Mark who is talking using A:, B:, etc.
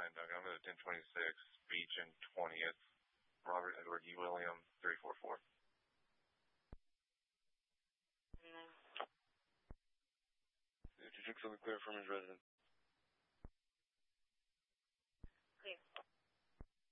A: I'm at 1026 Beach and 20th. Robert Edward E. William, 344.
B: Did you took something clear from his residence?